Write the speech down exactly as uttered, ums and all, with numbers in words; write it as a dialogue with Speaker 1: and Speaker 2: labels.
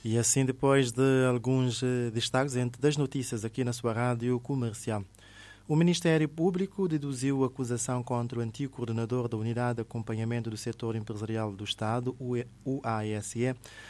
Speaker 1: E assim, depois de alguns eh, destaques entre das notícias aqui na sua rádio comercial. O Ministério Público deduziu a acusação contra o antigo coordenador da Unidade de Acompanhamento do Setor Empresarial do Estado, o A E S E,